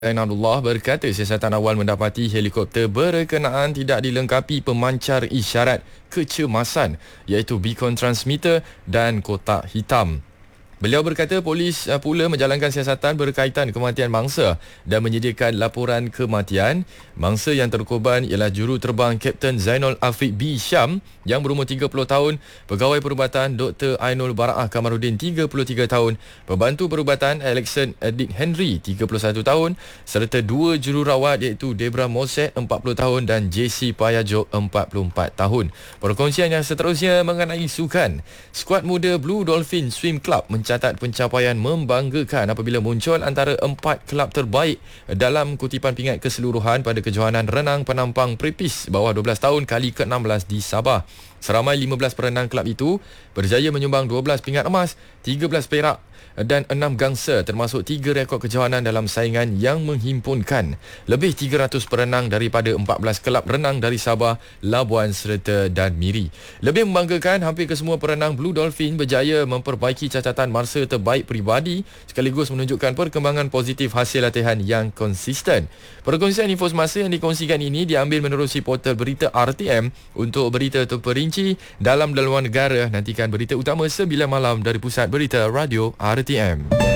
Ainullah berkata siasatan awal mendapati helikopter berkenaan tidak dilengkapi pemancar isyarat kecemasan iaitu beacon transmitter dan kotak hitam. Beliau berkata polis pula menjalankan siasatan berkaitan kematian mangsa dan menyediakan laporan kematian. Mangsa yang terkorban ialah juruterbang Kapten Zainul Afiq B. Syam yang berumur 30 tahun, pegawai perubatan Dr. Ainul Bara'ah Kamaruddin 33 tahun, pembantu perubatan Alexander Dick Henry 31 tahun serta dua jururawat iaitu Debra Moset 40 tahun dan JC Payajo 44 tahun. Perkongsian yang seterusnya mengenai sukan. Skuad muda Blue Dolphin Swim Club mencatat pencapaian membanggakan apabila muncul antara 4 kelab terbaik dalam kutipan pingat keseluruhan pada kejohanan renang penampang Prepis bawah 12 tahun kali ke-16 di Sabah. Seramai 15 perenang kelab itu berjaya menyumbang 12 pingat emas, 13 perak dan 6 gangsa termasuk 3 rekod kejohanan dalam saingan yang menghimpunkan lebih 300 perenang daripada 14 kelab renang dari Sabah, Labuan serta dan Miri. Lebih membanggakan, hampir kesemua perenang Blue Dolphin berjaya memperbaiki catatan mangsa terbaik peribadi sekaligus menunjukkan perkembangan positif hasil latihan yang konsisten. Perkongsian info semasa yang dikongsikan ini diambil menerusi portal berita RTM. Untuk berita terperinci dalam dan luar negara, nantikan berita utama 9 malam dari Pusat Berita Radio RTM.